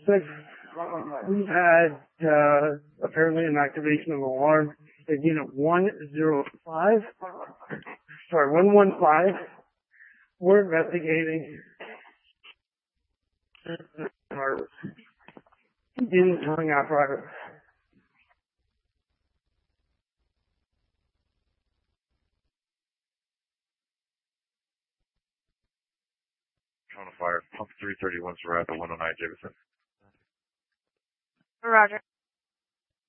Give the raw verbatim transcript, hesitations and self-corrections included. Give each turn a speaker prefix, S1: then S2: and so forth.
S1: six, we had uh, apparently an activation of alarm at unit one oh five. Sorry, one one five. We're investigating our incoming apparatus.
S2: Trying to fire pump three thirty-one, Sarapa, one oh nine Jefferson.
S3: Roger.